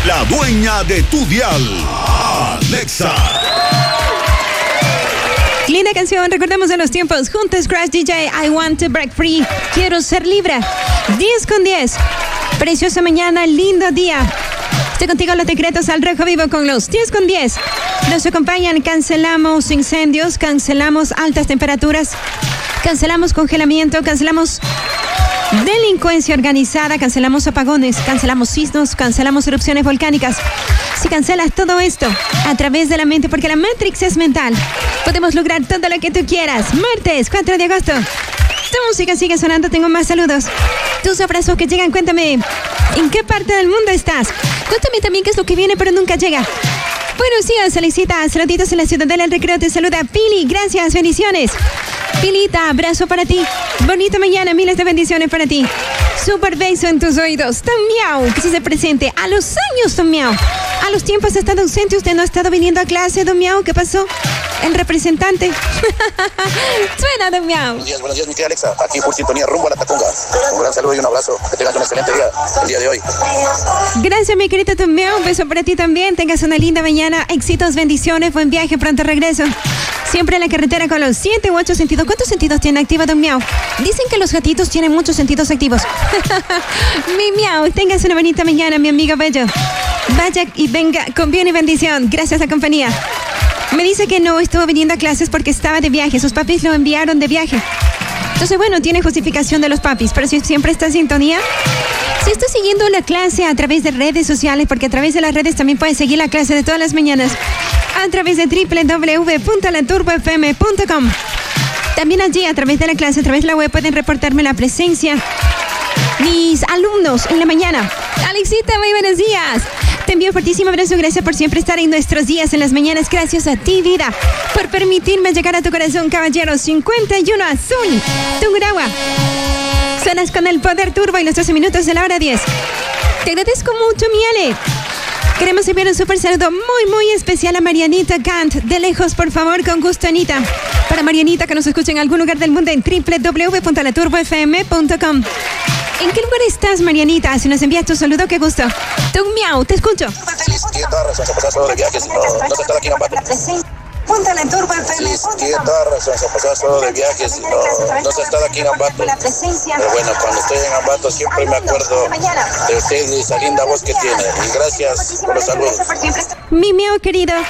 la dueña de tu dial, Alexa. Linda canción, recordemos de los tiempos. Juntos Crash DJ, I want to break free. Quiero ser libre. 10:10. Preciosa mañana, lindo día. Estoy contigo, los decretos al rojo vivo con los 10:10. Nos acompañan, cancelamos incendios, cancelamos altas temperaturas, cancelamos congelamiento, cancelamos delincuencia organizada, cancelamos apagones, cancelamos sismos, cancelamos erupciones volcánicas. Si cancelas todo esto a través de la mente, porque la Matrix es mental, podemos lograr todo lo que tú quieras. Martes 4 de agosto. Tu música sigue sonando, tengo más saludos. Tus abrazos que llegan, cuéntame, ¿en qué parte del mundo estás? Cuéntame también qué es lo que viene pero nunca llega. Buenos días, Alecita, saluditos en la Ciudadela del Recreo, te saluda Pili, gracias, bendiciones. Pilita, abrazo para ti. Bonita mañana, miles de bendiciones para ti. Super beso en tus oídos. Don Miau, que se presente. A los años, Don Miau. A los tiempos ha estado ausente. Usted no ha estado viniendo a clase, Don Miau. ¿Qué pasó? El representante. Suena, Don Miau. Buenos días, mi querida Alexa. Aquí por sintonía rumbo a la Tacunga. Un gran saludo y un abrazo. Que tengas un excelente día el día de hoy. Gracias, mi querida Don Miau. Un beso para ti también. Tengas una linda mañana. Éxitos, bendiciones. Buen viaje, pronto regreso. Siempre en la carretera con los 7 u 8 sentidos. ¿Cuántos sentidos tiene activo Don Miau? Dicen que los gatitos tienen muchos sentidos activos. Mi Miau, tengas una bonita mañana, mi amigo bello. Vaya y venga con bien y bendición. Gracias a la compañía. Me dice que no estuvo viniendo a clases porque estaba de viaje. Sus papis lo enviaron de viaje. Entonces, bueno, tiene justificación de los papis. Pero si siempre está en sintonía, si está siguiendo la clase a través de redes sociales, porque a través de las redes también puedes seguir la clase de todas las mañanas a través de www.laturbofm.com. También allí, a través de la clase, a través de la web, pueden reportarme la presencia mis alumnos en la mañana. Alexita, muy buenos días. Te envío un fortísimo abrazo. Gracias por siempre estar en nuestros días, en las mañanas. Gracias a ti, vida, por permitirme llegar a tu corazón, caballero. 51 azul, Tungurahua. Suenas con el poder turbo y los 12 minutos de la hora 10. Te agradezco mucho, mi Ale. Queremos enviar un súper saludo muy especial a Marianita Gant. De lejos, por favor, con gusto, Anita. Para Marianita, que nos escucha en algún lugar del mundo en www.laturbofm.com. ¿En qué lugar estás, Marianita? Si nos envías tu saludo, qué gusto. Don Miau, te escucho. Sí, tiene toda razón, se pasó de viajes, no se está aquí en Ambato. Púntale Turbo FM. Sí, tiene toda razón, se pasó solo de viajes, no se está aquí en Ambato. Pero bueno, cuando estoy en Ambato siempre me acuerdo de usted y esa linda voz que tiene. Y gracias por los saludos. Mi Miau, querido.